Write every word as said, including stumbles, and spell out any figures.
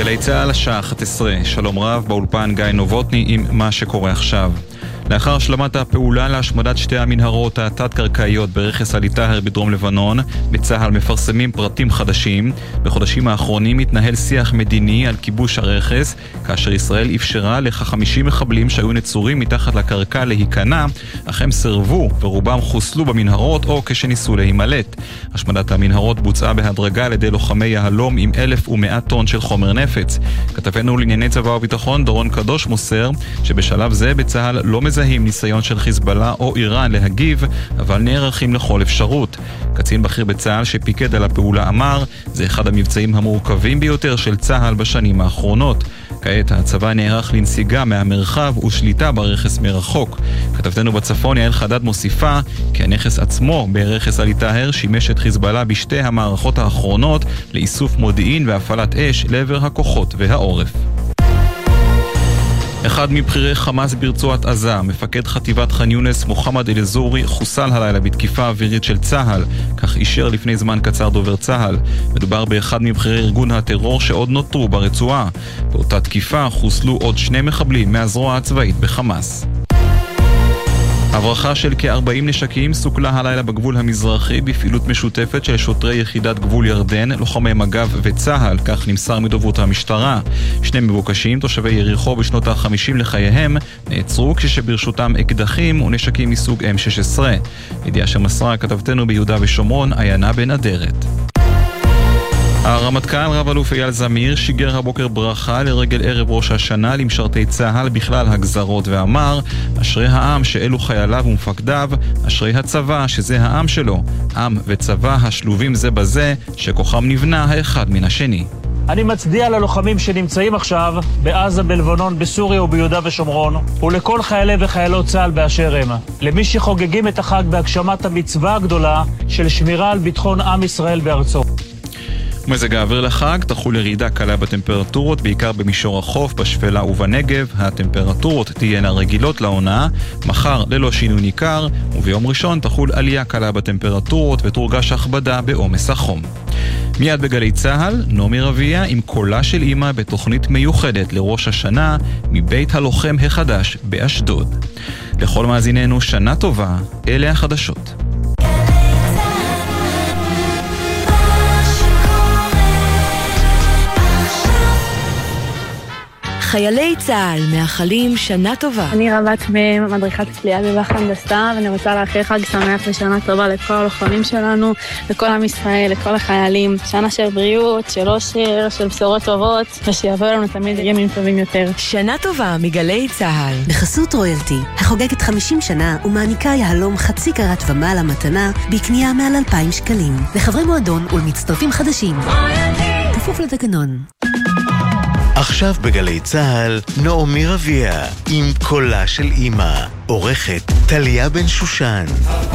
גלי צהל השעה אחת עשרה, שלום רב, באולפן גיא נובוטני עם מה שקורה עכשיו. לאחר השלמת הפעולה להשמדת שתי המנהרות התת-קרקעיות ברכס עלי טהר בדרום לבנון, בצהל מפרסמים פרטים חדשים. בחודשים האחרונים התנהל שיח מדיני על כיבוש הרכס, כאשר ישראל אפשרה לכ-חמישים מחבלים שהיו נצורים מתחת לקרקע להיכנע, אך הם סרבו ורובם חוסלו במנהרות או כשניסו להימלט. השמדת המנהרות בוצעה בהדרגה על ידי לוחמי יהלום עם אלף ומאה טון של חומר נפץ. כתבנו לענייני צבא וביטחון דורון קדוש מוסר שבשלב זה בצהל לא מזהים ניסיון של חיזבאללה או איראן להגיב, אבל נערכים לכל אפשרות. קצין בכיר בצהל שפיקד על הפעולה אמר, זה אחד המבצעים המורכבים ביותר של צהל בשנים האחרונות. כעת הצבא נערך לנסיגה מהמרחב ושליטה ברכס מרחוק. כתבתנו בצפון יעל חדד מוסיפה כי הנכס עצמו ברכס עלי טהר שימש את חיזבאללה בשתי המערכות האחרונות לאיסוף מודיעין והפעלת אש לעבר הכוחות והעורף. אחד מבחירי חמאס ברצועת עזה, מפקד חטיבת ח'אן יונס מוחמד אל-זורי, חוסל הלילה בתקיפה אווירית של צהל, כך אישר לפני זמן קצר דובר צהל. מדובר באחד מבחירי ארגון הטרור שעוד נותרו ברצועה. באותה תקיפה חוסלו עוד שני מחבלים מהזרוע הצבאית בחמאס. הברחה של כ-ארבעים נשקים סוכלה הלילה בגבול המזרחי בפעילות משותפת של שוטרי יחידת גבול ירדן, לוחמי מג"ב וצהל, כך נמסר מדוברות המשטרה. שני מבוקשים, תושבי יריחו בשנות ה-חמישים לחייהם, נעצרו כשברשותם אקדחים ונשקים מסוג אם שש עשרה. ידיעה שמסרה כתבתנו ביהודה ושומרון, עיינה בן אדרת. הרמטכ"ל רב אלוף אייל זמיר שיגר הבוקר ברכה לרגל ערב ראש השנה למשרתי צהל בכלל הגזרות ואמר, אשרי העם שאלו חייליו ומפקדיו, אשרי הצבא שזה העם שלו, עם וצבא השלובים זה בזה, שכוחם נבנה האחד מן השני. אני מצדיע ללוחמים שנמצאים עכשיו בעזה, בלבנון, בסוריה וביהודה ושומרון, ולכל חיילי וחיילות צה"ל באשר הם. למי שחוגגים את החג בהגשמת המצווה הגדולה של שמירה על ביטחון עם ישראל בארצו. מזג האוויר לחג, תחול ירידה קלה בטמפרטורות, בעיקר במישור החוף, בשפלה ובנגב. הטמפרטורות תהיינה רגילות לעונה, מחר ללא שינוי ניכר, וביום ראשון תחול עלייה קלה בטמפרטורות ותורגש הכבדה בעומס החום. מיד בגלי צהל, נעמי רביע עם קולה של אמא בתוכנית מיוחדת לראש השנה מבית הלוחם החדש באשדוד. לכל מאזיננו שנה טובה, אלה החדשות. חיילי צה"ל מאחלים שנה טובה. אני רבת ממדריכת צליעה בבח הנדסה, ואני רוצה לאחל חג שמח ושנה טובה לכל הלוחמים שלנו, לכל עם ישראל, לכל החיילים. שנה של בריאות, של אושר, של בשורות טובות, ושיבוא לנו תמיד ימים טובים יותר. שנה טובה מגלי צה"ל. בחסות רויאלטי, החוגגת חמישים שנה ומעניקה יהלום חצי קרת ומעלה מתנה בקנייה מעל אלפיים שקלים. לחברי מועדון ולמצטרפים חדשים. רויאלטי. כפוף לתקנון. עכשיו בגלי צהל, נעמי רביע עם קולה של אמא, עורכת טליה בן שושן.